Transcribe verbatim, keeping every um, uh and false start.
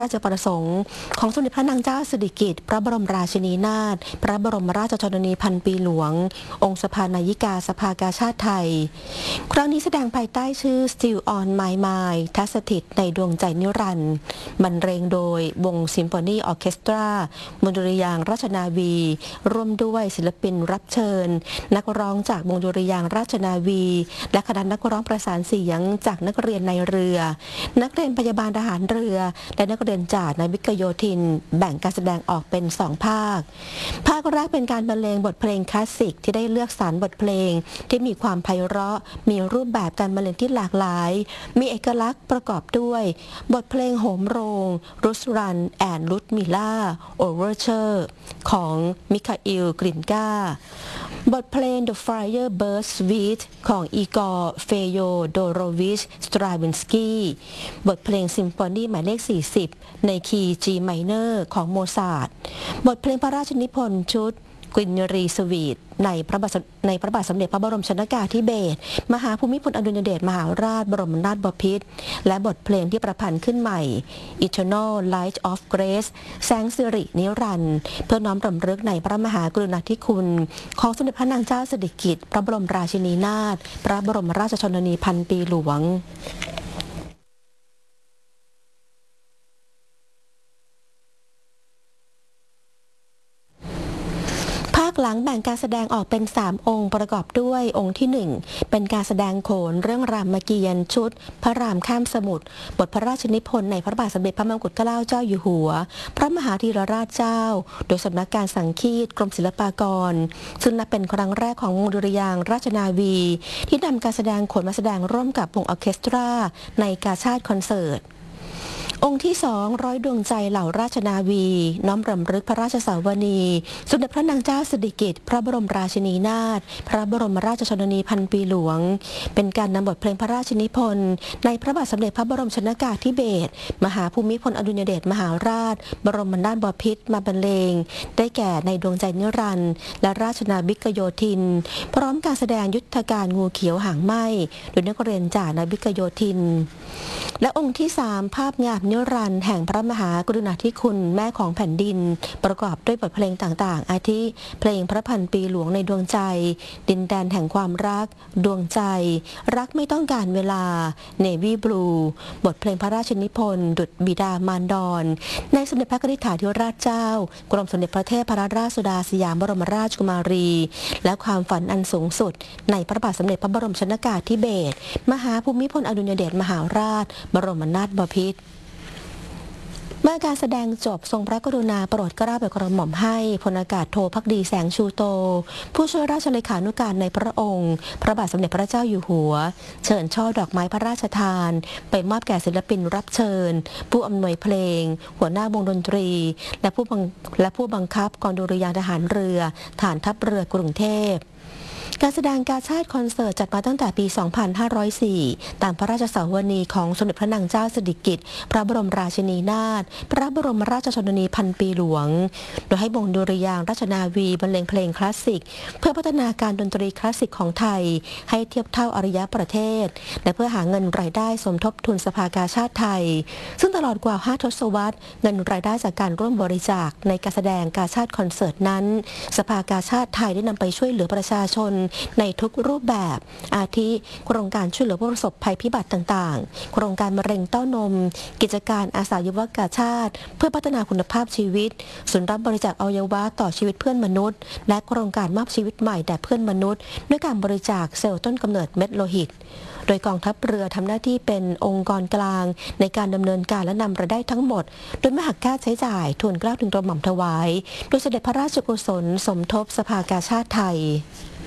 ราชประสงค์ของสมเด็จพระนางเจ้าสิริกิติ์พระบรมราชินีนาถพระบรมราชชนนีพันปีหลวงองค์สภานายิกาสภากาชาติไทยครั้งนี้แสดงภายใต้ชื่อ Still on My Mind ทัศถิตในดวงใจนิรันดร์บรรเลงโดยวงซิมโฟนีออร์เคสตราวงดุริยางค์ราชนาวีร่วมด้วยศิลปินรับเชิญนักร้องจากวงดุริยางค์ราชนาวีและคณะนักร้องประสานเสียงจากนักเรียนในเรือนักเรียนพยาบาลทหารเรือและนักเรียนจากนาวิกโยธินแบ่งการแสดงออกเป็นสองภาคภาคแรกเป็นการบรรเลงบทเพลงคลาสสิกที่ได้เลือกสรรบทเพลงที่มีความไพเราะมีรูปแบบการบรรเลงที่หลากหลายมีเอกลักษณ์ประกอบด้วยบทเพลงโหมโรงรุสรันแอนลุดมิล่าโอเวอร์เชอร์ของมิคาอิลกรินกาบทเพลง The Fire Burst Suite ของอีกอร์เฟโยโดโรวิชสตราวินสกี้บทเพลงซิมโฟนีหมายเลขสี่สิบในคีย์ G Minor ของโมซาร์ทบทเพลงพระราชนิพนธ์ชุดกวินรีสวีทในพระบาทในพระบาทสมเด็จพระบรมชนกาธิเบศรมหาภูมิพลอดุลยเดชมหาราชบรมนาถบพิตรและบทเพลงที่ประพันธ์ขึ้นใหม่ Eternal Light of Grace แสงสิรินิรันดร์เพื่อน้อมรำลึกในพระมหากรุณาธิคุณของสมเด็จพระนางเจ้าสิริกิติ์พระบรมราชินีนาถพระบรมราชชนนีพันปีหลวงหลังแบ่งการแสดงออกเป็นสามองค์ประกอบด้วยองค์ที่หนึ่งเป็นการแสดงโขนเรื่องรามเกียรติ์ชุดพระรามข้ามสมุทรบทพระราชนิพนธ์ในพระบาทสมเด็จพระมงกุฎเกล้าเจ้าอยู่หัวพระมหาธีรราชเจ้าโดยสำนักการสังคีตกรมศิลปากรซึ่งนับเป็นครั้งแรกของวงดุริยางค์ราชนาวีที่นำการแสดงโขนมาแสดงร่วมกับวงออร์เคสตราในกาชาดคอนเสิร์ตองค์ที่สองร้อยดวงใจเหล่าราชนาวีน้อมรำลึกพระราชสาวนีสมเด็จพระนางเจ้าสิริกิติ์พระบรมราชินีนาถพระบรมราชชนนีพันปีหลวงเป็นการนำบทเพลงพระราชนิพนธ์ในพระบาทสมเด็จพระบรมชนกาธิเบศรมหาภูมิพลอดุลยเดชมหาราชบรมนาถบพิตรมาบรรเลงได้แก่ในดวงใจนิรันดร์และราชนาวิกโยธินพร้อมการแสดงยุทธการงูเขียวหางไหม้โดยนักเรียนจากนาวิกโยธินและองค์ที่สามภาพงามนิรันดร์แห่งพระมหากรุณาธิคุณแม่ของแผ่นดินประกอบด้วยบทเพลงต่างๆอาทิเพลงพระพันปีหลวงในดวงใจดินแดนแห่งความรักดวงใจรักไม่ต้องการเวลาเนวี่บลูบทเพลงพระราชนิพนธ์ดุจบิดามารดรในสมเด็จพระกนิษฐาธิราชเจ้ากรมสมเด็จพระเทพรัตนราชสุดาสยามบรมราชกุมารีและความฝันอันสูงสุดในพระบาทสมเด็จพระบรมชนกาธิเบศรมหาภูมิพลอดุลยเดชมหาราชบรมนาถบพิตรเมื่อการแสดงจบทรงพระกรุณาโปรดเกล้าโปรดกระหม่อมให้พลอากาศโทภักดีแสงชูโตผู้ช่วยราชเลขานุการในพระองค์พระบาทสมเด็จพระเจ้าอยู่หัวเชิญช่อดอกไม้พระราชทานไปมอบแก่ศิลปินรับเชิญผู้อำนวยเพลงหัวหน้าวงดนตรีและผู้บังและผู้บังคับกองดุริยางค์ทหารเรือฐานทัพเรือกรุงเทพการแสดงกาชาดคอนเสิร์ตจัดมาตั้งแต่ปี สองพันห้าร้อยสี่ ตามพระราชสาวนีของสมเด็จพระนางเจ้าสิริกิติ์พระบรมราชินีนาถพระบรมราชชนนีพันปีหลวงโดยให้วงดุริยางค์ราชนาวีบรรเลงเพลงคลาสสิกเพื่อพัฒนาการดนตรีคลาสสิกของไทยให้เทียบเท่าอารยประเทศและเพื่อหาเงินรายได้สมทบทุนสภากาชาดไทยซึ่งตลอดกว่าห้าทศวรรษเงินรายได้จากการร่วมบริจาคในการแสดงกาชาดคอนเสิร์ตนั้นสภากาชาดไทยได้นำไปช่วยเหลือประชาชนในทุกรูปแบบอาทิโครงการช่วยเหลือผู้ประสบภัยพิบัติต่างๆโครงการมะเร็งเต้านมกิจการอาสายุวกาชาติเพื่อพัฒนาคุณภาพชีวิตศูนย์รับบริจาคอวัยวะต่อชีวิตเพื่อนมนุษย์และโครงการมอบชีวิตใหม่แด่เพื่อนมนุษย์ด้วยการบริจาคเซลล์ต้นกำเนิดเม็ดโลหิตโดยกองทัพเรือทำหน้าที่เป็นองค์กรกลางในการดำเนินการและนำรายได้ทั้งหมดโดยไม่หักค่าใช้จ่ายทูลเกล้าทูลกระหม่อมถวายโดยเสด็จพระราชกุศลสมทบสภากาชาดไทย